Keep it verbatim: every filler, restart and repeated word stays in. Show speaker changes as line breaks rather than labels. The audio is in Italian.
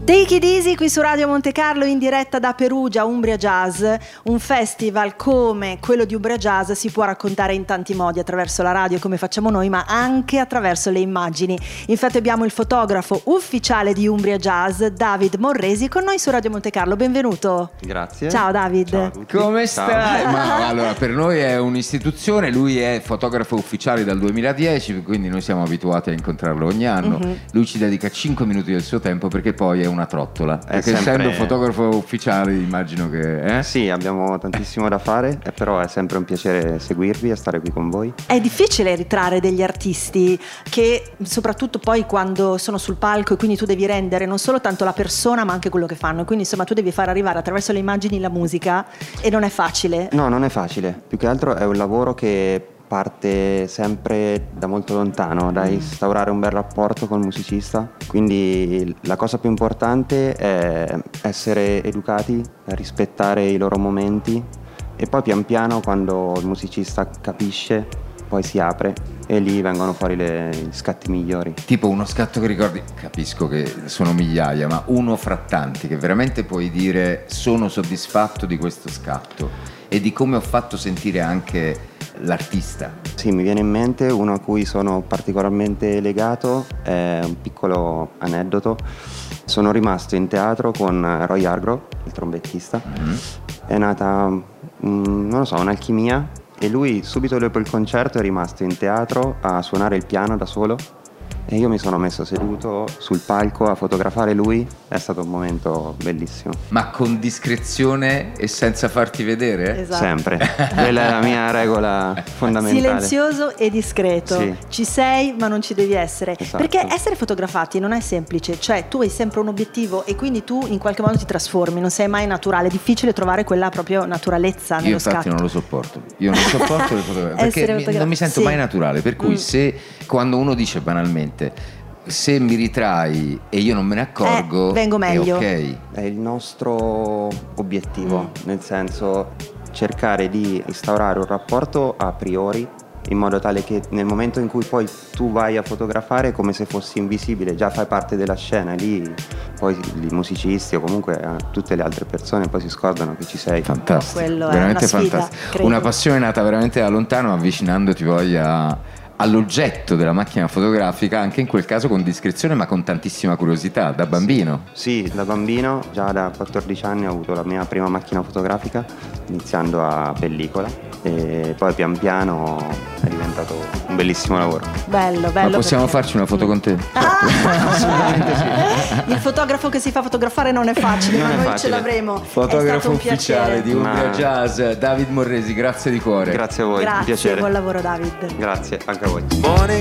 Take it easy qui su Radio Monte Carlo, in diretta da Perugia, Umbria Jazz. Un festival come quello di Umbria Jazz si può raccontare in tanti modi, attraverso la radio come facciamo noi, ma anche attraverso le immagini. Infatti abbiamo il fotografo ufficiale di Umbria Jazz, David Morresi, con noi su Radio Monte Carlo. Benvenuto.
Grazie.
Ciao David.
Ciao a tutti.
Come
Ciao.
stai? Ma allora, per noi è un'istituzione, lui è fotografo ufficiale dal duemiladieci, quindi noi siamo abituati a incontrarlo ogni anno. Mm-hmm. Lui ci dedica cinque minuti del suo tempo perché poi è una trottola. È perché sempre... essendo fotografo ufficiale immagino che... Eh?
Sì, abbiamo tantissimo da fare, però è sempre un piacere seguirvi e stare qui con voi.
È difficile ritrarre degli artisti che, soprattutto poi quando sono sul palco, e quindi tu devi rendere non solo tanto la persona ma anche quello che fanno, e quindi insomma tu devi far arrivare attraverso le immagini la musica, e non è facile.
No, non è facile, più che altro è un lavoro che parte sempre da molto lontano, da instaurare un bel rapporto col musicista, quindi la cosa più importante è essere educati, rispettare i loro momenti, e poi pian piano, quando il musicista capisce, poi si apre e lì vengono fuori le, gli scatti migliori.
Tipo uno scatto che ricordi, capisco che sono migliaia, ma uno fra tanti che veramente puoi dire sono soddisfatto di questo scatto e di come ho fatto sentire anche l'artista.
Sì, mi viene in mente uno a cui sono particolarmente legato, è un piccolo aneddoto. Sono rimasto in teatro con Roy Hargrove, il trombettista. Mm-hmm. È nata, mm, non lo so, un'alchimia, e lui subito dopo il concerto è rimasto in teatro a suonare il piano da solo, e io mi sono messo seduto sul palco a fotografare lui. È stato un momento bellissimo.
Ma con discrezione e senza farti vedere?
Esatto.
Sempre. Quella è la mia regola fondamentale.
Silenzioso e discreto.
Sì.
Ci sei ma non ci devi essere.
Esatto.
Perché essere fotografati non è semplice. Cioè tu hai sempre un obiettivo e quindi tu in qualche modo ti trasformi. Non sei mai naturale. È difficile trovare quella proprio naturalezza nello
Io infatti
scatto.
non lo sopporto. Io non sopporto le fotografie perché mi,
fotogra-
non mi sento
sì.
mai naturale. Per cui
mm.
se quando uno dice banalmente se mi ritrai e io non me ne accorgo,
eh, vengo meglio.
È ok.
È il nostro obiettivo, mm. nel senso cercare di instaurare un rapporto a priori, in modo tale che nel momento in cui poi tu vai a fotografare è come se fossi invisibile, già fai parte della scena, lì poi i musicisti o comunque tutte le altre persone poi si scordano che ci sei.
Fantastico,
Quello
veramente
è una sfida,
fantastico.
credo.
Una passione nata veramente da lontano, avvicinandoti poi a all'oggetto della macchina fotografica, anche in quel caso con discrezione ma con tantissima curiosità, da bambino.
Sì, da bambino, già da quattordici anni ho avuto la mia prima macchina fotografica, iniziando a pellicola, e poi pian piano è diventato un bellissimo lavoro.
Bello, bello.
Ma possiamo
perché...
farci una foto con te?
Ah!
Assolutamente sì.
Il fotografo che si fa fotografare non è facile,
Non
ma
è
noi
facile.
ce l'avremo.
Fotografo
un
ufficiale
piacere.
di Umbria
Ma...
Jazz, David Morresi, grazie di cuore.
Grazie a voi,
Grazie,
un piacere.
buon lavoro David.
Grazie, anche a voi.
Morning